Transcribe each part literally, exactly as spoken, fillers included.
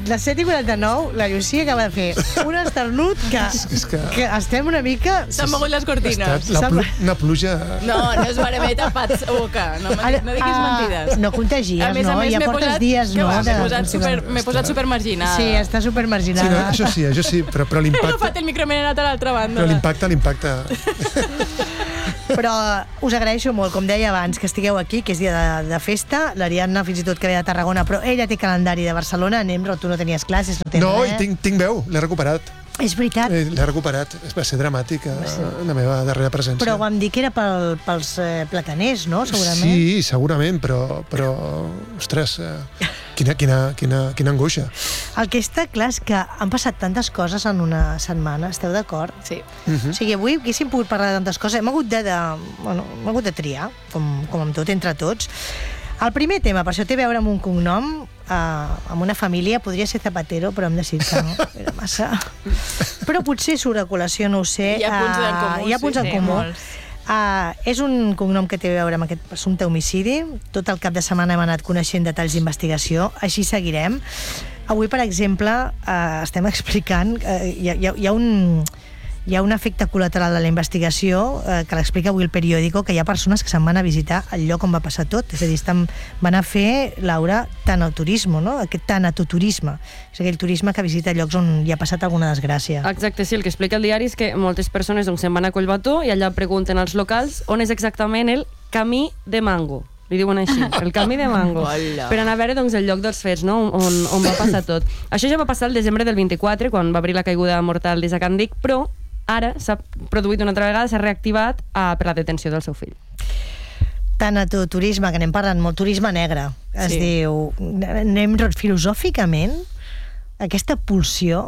les set i quaranta-nou, la Llucia acaba de fer un esternut que, que... que estem una mica... S'han mogut les cortines. La plu una pluja... No, no és baremeta, pats a boca. No, no diguis mentides. No contagies, a més, no? A més, ja portes posat, dies, no? M'he posat, super, posat supermarginada. Sí, està supermarginada. Sí, no, això sí, això sí, però, però l'impacte... He agafat el micro, m'he anat a l'altra banda. Però l'impacte, l'impacte... Però us agraeixo molt, com deia abans, que estigueu aquí, que és dia de, de festa. L'Ariadna fins i tot que ve de Tarragona, però ella té calendari de Barcelona. Anem, però tu no tenies classes, no tens no, res. No, i tinc, tinc veu, l'he recuperat. És veritat. Eh, l'he recuperat. Va ser dramàtic, sí. La meva darrera presència. Però vam dir que era pel, pels eh, plataners, no? Segurament. Sí, segurament, però, però ostres, eh, quina, quina, quina, quina angoixa. El que està clar és que han passat tantes coses en una setmana, esteu d'acord? Sí. Uh-huh. O sigui, avui haguéssim pogut parlar de tantes coses. Hem hagut de, de, bueno, hem hagut de triar, com, com amb tot, entre tots. El primer tema, per això té a veure amb un cognom, eh, amb una família, podria ser Zapatero, però hem decidit que no, era massa... Però potser surt a col·lació, no ho sé. Hi ha punts en comú. Uh, hi ha punts sí, en comú. Sí, Uh, és un cognom que té a veure amb aquest presumpte homicidi. Tot el cap de setmana hem anat coneixent detalls d'investigació, així seguirem. Avui, per exemple, uh, estem explicant... Uh, hi, ha, hi ha un... Hi ha un efecte col·lateral de la investigació eh, que l'explica avui el periòdico, que hi ha persones que se'n van a visitar el lloc on va passar tot. És a dir, estan, van a fer, Laura, tanatoturisme, no? Aquest tanatoturisme. És aquell turisme que visita llocs on hi ha passat alguna desgràcia. Exacte, sí. El que explica el diari és que moltes persones doncs, se'n van a Collbató i allà pregunten als locals on és exactament el camí de Mango. Li diuen així, el camí de Mango. Hola. Per anar a veure doncs, el lloc dels fets, no? on, on va passar tot. Això ja va passar el desembre del vint-i-quatre, quan va obrir la caiguda mortal d'Isaac Andic, però ara s'ha produït una altra vegada, s'ha reactivat uh, per la detenció del seu fill. Tanatoturisme, que anem parlant molt, turisme negre. Es sí. diu, anem filosòficament, aquesta pulsió...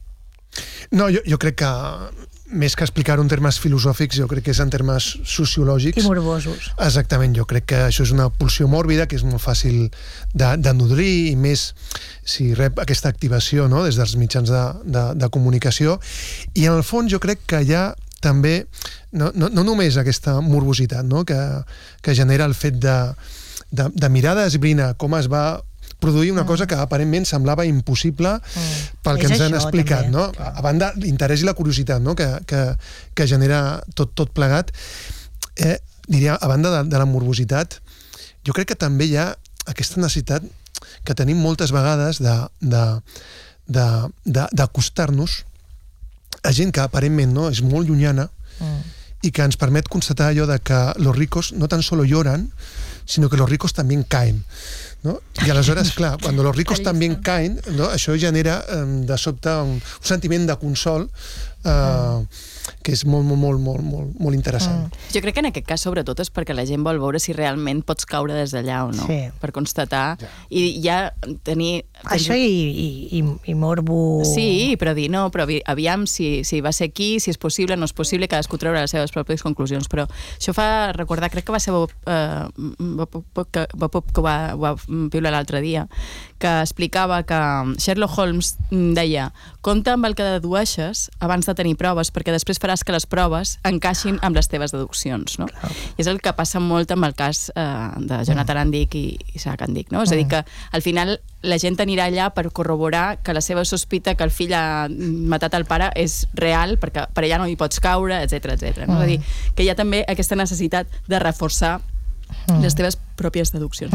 No, jo, jo crec que més que explicar-ho en termes filosòfics, jo crec que és en termes sociològics. I morbosos. Exactament, jo crec que això és una pulsió mòrbida que és molt fàcil de, de nodrir, i més si rep aquesta activació, no?, des dels mitjans de, de, de comunicació. I en el fons jo crec que hi ha també, no, no, no només aquesta morbositat, no?, que, que genera el fet de, de, de mirar d'esbrinar com es va produir una cosa que aparentment semblava impossible mm. pel que és ens han això, explicat, també. no? A banda l'interès i la curiositat, no?, que, que, que genera tot, tot plegat. Eh, diria, a banda de, de la morbositat, jo crec que també hi ha aquesta necessitat que tenim moltes vegades de, de, de, de, d'acostar-nos a gent que aparentment, no?, és molt llunyana mm. i que ens permet constatar allò de que los ricos no tan solo lloran, sino que los ricos también caen, ¿no? I aleshores, clar, quan los ricos també caen, no? Això genera eh, de sobte un, un sentiment de consol eh, mm. que és molt, molt, molt, molt, molt, molt interessant. Mm. Jo crec que en aquest cas, sobretot, és perquè la gent vol veure si realment pots caure des d'allà o no, sí. per constatar, ja. i ja tenir... Això i, i, i, i morbo... Sí, però dir, no, però aviam si, si va ser aquí, si és possible, no és possible, cadascú treure les seves pròpies conclusions, però això fa recordar, crec que va ser Bob, eh, Bob, que, Bob que va, va piular l'altre dia, que explicava que Sherlock Holmes deia, compta amb el que dedueixes abans de tenir proves, perquè després faràs que les proves encaixin amb les teves deduccions, no? Clar. I és el que passa molt amb el cas eh, de Jonathan Andic i Isaac Andic, no? És a dir, que al final la gent anirà allà per corroborar que la seva sospita que el fill ha matat el pare és real, perquè per allà no hi pots caure, etcètera, etcètera. No? Mm. És a dir, que hi ha també aquesta necessitat de reforçar mm. les teves pròpies deduccions.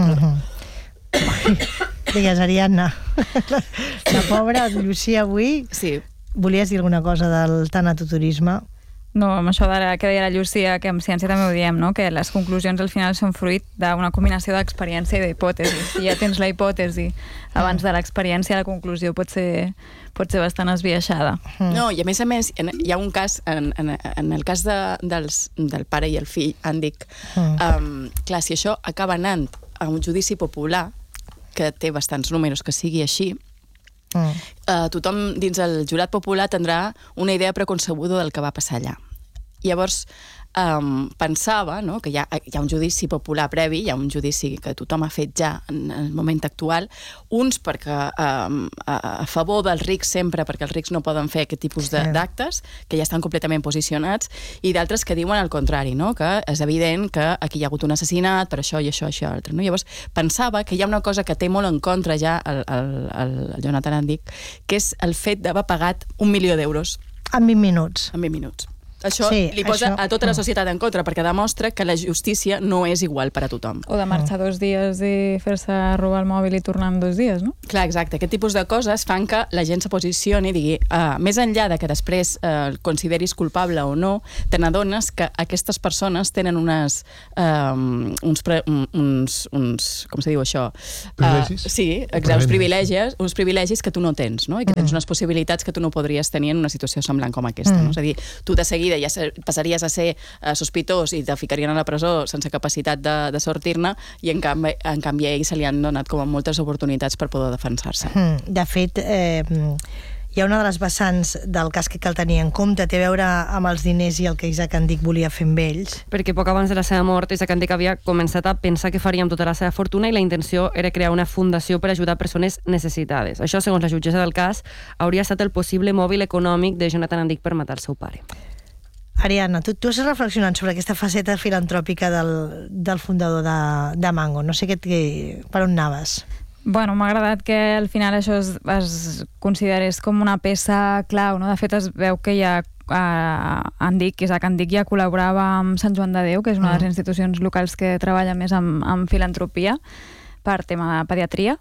Mm-hmm. Digues, Ariadna. La, la pobra Llucia avui... Sí. Volies dir alguna cosa del tanatoturisme? No, amb això d'ara que deia la Llucia, que en ciència també ho diem, no? Que les conclusions al final són fruit d'una combinació d'experiència i d'hipòtesis. Si ja tens la hipòtesi abans de l'experiència, la conclusió pot ser, pot ser bastant esbiaixada. No, i a més a més, hi ha un cas, en, en, en el cas de, dels, del pare i el fill, Andic, um, clar, si això acaba anant a un judici popular, que té bastants números que sigui així, Mm. Uh, tothom dins el jurat popular tindrà una idea preconcebuda del que va passar allà. Llavors, Um, pensava, no?, que hi ha, hi ha un judici popular previ, hi ha un judici que tothom ha fet ja en el moment actual, uns perquè um, a, a favor dels rics sempre, perquè els rics no poden fer aquest tipus de, Sí. d'actes, que ja estan completament posicionats, i d'altres que diuen el contrari, no?, que és evident que aquí hi ha hagut un assassinat per això i això, això, altre. No? Llavors, pensava que hi ha una cosa que té molt en contra ja el, el, el, el Jonathan Andic, que és el fet d'haver pagat un milió d'euros En vint minuts. en vint minuts. Això Sí, li posa això- a tota la societat en contra, perquè demostra que la justícia no és igual per a tothom. O de marxar dos dies i fer-se robar el mòbil i tornar en dos dies, no? Clar, exacte. Aquest tipus de coses fan que la gent se posicioni i digui, uh, més enllà de que després uh, el consideris culpable o no, te n'adones que aquestes persones tenen unes, um, uns, pre, un, uns, uns, com se diu això? Privilegis? Uh, sí, exacte, uns Privilegis. privilegis, uns privilegis que tu no tens, no? I que tens unes possibilitats que tu no podries tenir en una situació semblant com aquesta. No? És a dir, tu de seguida ja ser, passaries a ser uh, sospitós i te ficarien a la presó sense capacitat de, de sortir-ne, i en canvi, en canvi a ell se li han donat com a moltes oportunitats per poder defensar-se. Mm, De fet, eh, hi ha una de les vessants del cas que cal tenir en compte, té a veure amb els diners i el que Isaac Andic volia fer amb ells. Perquè poc abans de la seva mort, Isaac Andic havia començat a pensar que faria amb tota la seva fortuna, i la intenció era crear una fundació per ajudar persones necessitades. Això, segons la jutgessa del cas, hauria estat el possible mòbil econòmic de Jonathan Andic per matar el seu pare. Ariadna, tu, tu has reflexionat sobre aquesta faceta filantròpica del, del fundador de, de Mango. No sé què, què, per on anaves. Bueno, m'ha agradat que al final això es, es considerés com una peça clau, no? De fet, es veu que ja eh, Andic, Isaac Andic ja col·laborava amb Sant Joan de Déu, que és una de les institucions locals que treballa més amb, amb filantropia per tema de pediatria,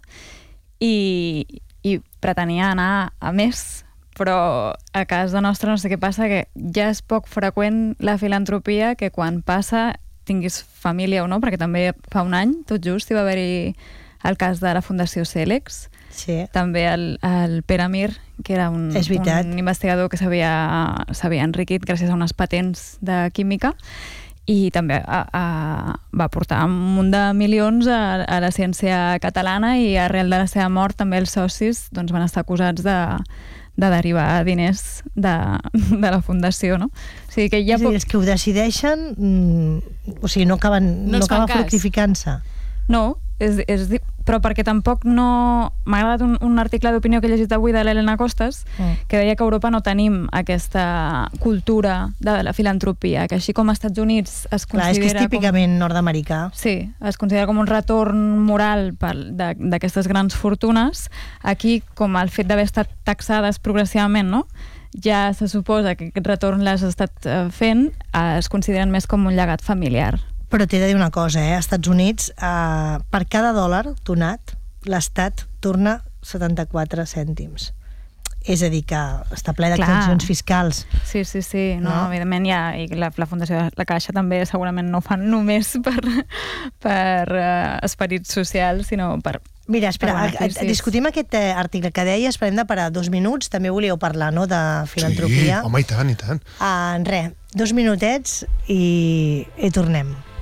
i, i pretenia anar a més, però a casa nostra no sé què passa, que ja és poc freqüent la filantropia que quan passa tinguis família o no, perquè també fa un any, tot just, hi va haver-hi el cas de la Fundació Cèlex, Sí. també el, el Pere Mir, que era un, És veritat. un investigador que s'havia s'havia enriquit gràcies a unes patents de química, i també a, a, va portar un munt de milions a, a la ciència catalana, i arrel de la seva mort també els socis doncs, van estar acusats de, de derivar diners de, de la fundació, no? O sigui que hi ha És a dir, poc... els que ho decideixen, mm, o sigui, no acaben, No no els fan acaben cas. fructificant-se. No, és, és, di- però perquè tampoc no... M'ha agradat un, un article d'opinió que he llegit avui de l'Helena Costas, Mm. que deia que a Europa no tenim aquesta cultura de la filantropia, que així com als Estats Units es Clar, és que és considera típicament nord-americà. com... Sí, es considera com un retorn moral per- de- d'aquestes grans fortunes. Aquí, com el fet d'haver estat taxades progressivament, no?, ja se suposa que aquest retorn l'has estat eh, fent, eh, es consideren més com un llegat familiar. Però t'he de dir una cosa, eh? Als Estats Units, eh, per cada dòlar donat, l'Estat torna setanta-quatre cèntims. És a dir, que està ple Clar. d'exempcions fiscals. Sí, sí, sí, no, No? evidentment ja, i la, la Fundació de la Caixa també segurament no ho fan només per, per uh, esperit social, sinó per... Mira, espera, Per a, a, beneficis. discutim aquest eh, article que deies, parem de parar dos minuts, també volíeu parlar, no?, de filantropia. Sí, home, i tant, i tant. En res, dos minutets i, i tornem.